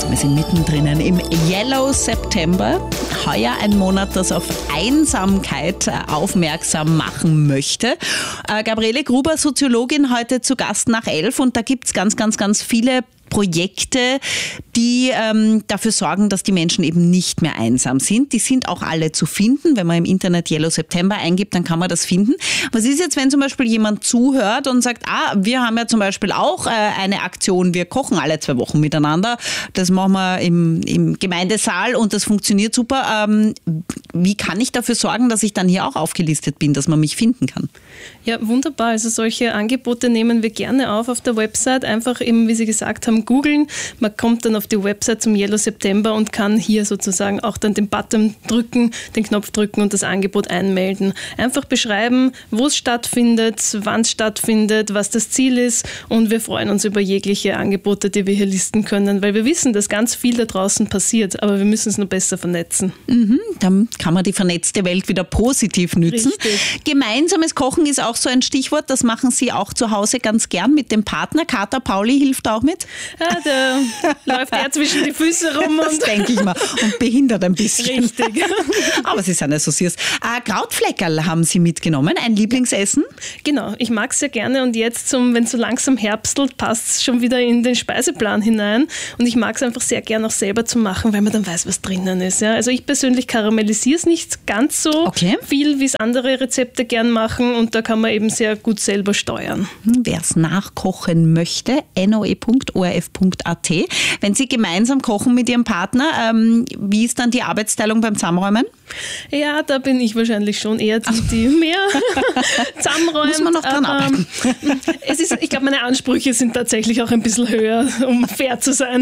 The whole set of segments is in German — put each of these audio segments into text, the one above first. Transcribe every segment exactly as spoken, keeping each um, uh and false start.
Wir sind mittendrin im Yellow September. Heuer ein Monat, das auf Einsamkeit aufmerksam machen möchte. Äh, Gabriele Gruber, Soziologin, heute zu Gast nach elf. Und da gibt es ganz, ganz, ganz viele Projekte, die ähm, dafür sorgen, dass die Menschen eben nicht mehr einsam sind. Die sind auch alle zu finden. Wenn man im Internet Yellow September eingibt, dann kann man das finden. Was ist jetzt, wenn zum Beispiel jemand zuhört und sagt, ah, wir haben ja zum Beispiel auch äh, eine Aktion, wir kochen alle zwei Wochen miteinander. Das machen wir im, im Gemeindesaal und das funktioniert super. Ähm, wie kann ich dafür sorgen, dass ich dann hier auch aufgelistet bin, dass man mich finden kann? Ja, wunderbar. Also solche Angebote nehmen wir gerne auf auf der Website. Einfach eben, wie Sie gesagt haben, googeln. Man kommt dann auf die Website zum Yellow September und kann hier sozusagen auch dann den Button drücken, den Knopf drücken und das Angebot einmelden. Einfach beschreiben, wo es stattfindet, wann es stattfindet, was das Ziel ist, und wir freuen uns über jegliche Angebote, die wir hier listen können, weil wir wissen, dass ganz viel da draußen passiert, aber wir müssen es nur besser vernetzen. Mhm, dann kann man die vernetzte Welt wieder positiv nützen. Richtig. Gemeinsames Kochen ist auch so ein Stichwort, das machen Sie auch zu Hause ganz gern mit dem Partner. Kater Pauli hilft auch mit. Ja, der läuft eher zwischen die Füße rum. Das denke ich mal. Und behindert ein bisschen. Richtig. Aber Sie sind ja so süß. Äh, Krautfleckerl haben Sie mitgenommen, ein Lieblingsessen? Genau, ich mag es sehr gerne, und jetzt, zum, wenn es so langsam herbstelt, passt es schon wieder in den Speiseplan hinein, und ich mag es einfach sehr gerne auch selber zu machen, weil man dann weiß, was drinnen ist. Ja? Also ich persönlich karamellisiere es nicht ganz so okay. viel, wie es andere Rezepte gern machen, und da kann man eben sehr gut selber steuern. Wer es nachkochen möchte, n o e punkt o r f punkt a t. Wenn Sie gemeinsam kochen mit Ihrem Partner, ähm, wie ist dann die Arbeitsteilung beim Zusammenräumen? Ja, da bin ich wahrscheinlich schon eher die, die mehr zusammenräumt. Muss man noch dran arbeiten. Es ist, ich glaube, meine Ansprüche sind tatsächlich auch ein bisschen höher, um fair zu sein.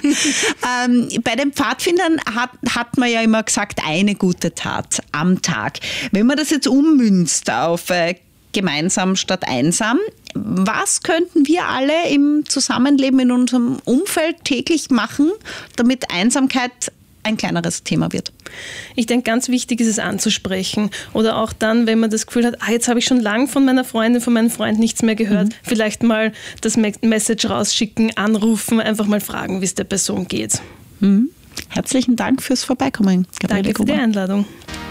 Ähm, bei den Pfadfindern hat, hat man ja immer gesagt, eine gute Tat am Tag. Wenn man das jetzt ummünzt auf äh, gemeinsam statt einsam, was könnten wir alle im Zusammenleben in unserem Umfeld täglich machen, damit Einsamkeit ein kleineres Thema wird? Ich denke, ganz wichtig ist es anzusprechen. Oder auch dann, wenn man das Gefühl hat, ah, jetzt habe ich schon lange von meiner Freundin, von meinem Freund nichts mehr gehört, mhm. vielleicht mal das Message rausschicken, anrufen, einfach mal fragen, wie es der Person geht. Mhm. Herzlichen Dank fürs Vorbeikommen, Gabriele Danke für Gruber. die Einladung.